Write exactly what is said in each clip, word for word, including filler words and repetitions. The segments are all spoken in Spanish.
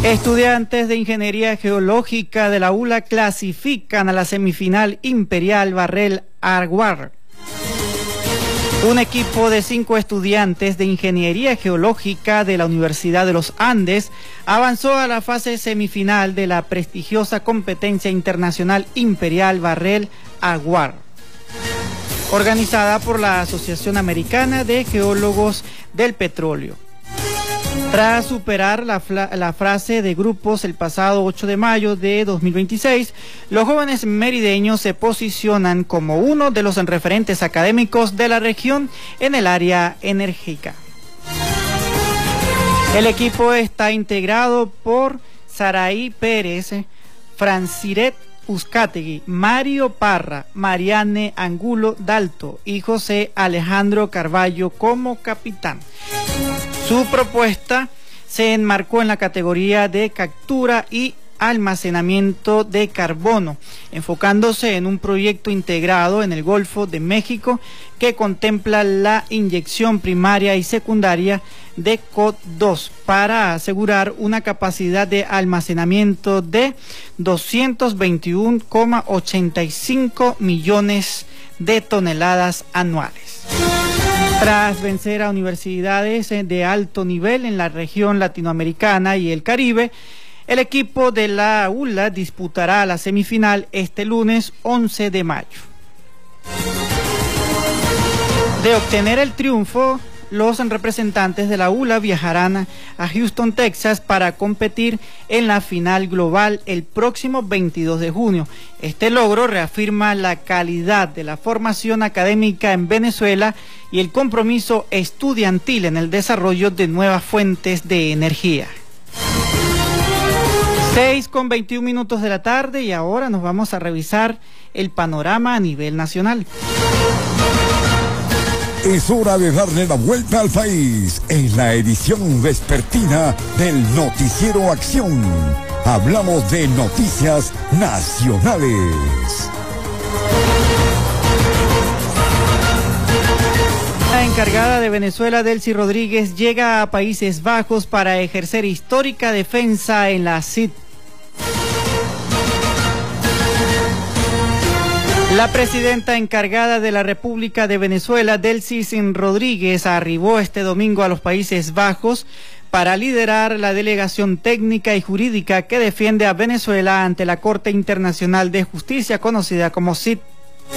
Estudiantes de Ingeniería Geológica de la U L A clasifican a la semifinal Imperial Barrel Aguar. Un equipo de cinco estudiantes de Ingeniería Geológica de la Universidad de los Andes avanzó a la fase semifinal de la prestigiosa competencia internacional Imperial Barrel Aguar, organizada por la Asociación Americana de Geólogos del Petróleo. Tras superar la, la fase de grupos el pasado ocho de mayo de dos mil veintiséis, los jóvenes merideños se posicionan como uno de los referentes académicos de la región en el área energética. El equipo está integrado por Saraí Pérez, Franciret Uzcategui, Mario Parra, Mariane Angulo Dalto y José Alejandro Carballo como capitán. Su propuesta se enmarcó en la categoría de captura y almacenamiento de carbono, enfocándose en un proyecto integrado en el Golfo de México que contempla la inyección primaria y secundaria de C O D dos para asegurar una capacidad de almacenamiento de doscientos veintiuno coma ochenta y cinco millones de toneladas anuales. Tras vencer a universidades de alto nivel en la región latinoamericana y el Caribe, el equipo de la U L A disputará la semifinal este lunes once de mayo. De obtener el triunfo, los representantes de la U L A viajarán a Houston, Texas, para competir en la final global el próximo veintidós de junio. Este logro reafirma la calidad de la formación académica en Venezuela y el compromiso estudiantil en el desarrollo de nuevas fuentes de energía. seis con veintiún minutos de la tarde y ahora nos vamos a revisar el panorama a nivel nacional. Es hora de darle la vuelta al país en la edición vespertina del Noticiero Acción. Hablamos de noticias nacionales. La encargada de Venezuela, Delcy Rodríguez, llega a Países Bajos para ejercer histórica defensa en la C I D. La presidenta encargada de la República de Venezuela, Delcy Rodríguez, arribó este domingo a los Países Bajos para liderar la delegación técnica y jurídica que defiende a Venezuela ante la Corte Internacional de Justicia, conocida como C I D.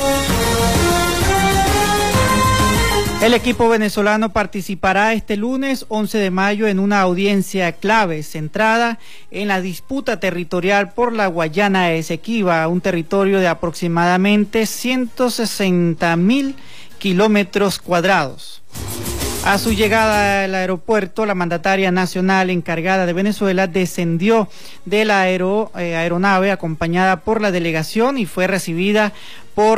El equipo venezolano participará este lunes once de mayo en una audiencia clave centrada en la disputa territorial por la Guayana Esequiba, un territorio de aproximadamente ciento sesenta mil kilómetros cuadrados. A su llegada al aeropuerto, la mandataria nacional encargada de Venezuela descendió de la aero, eh, aeronave acompañada por la delegación y fue recibida por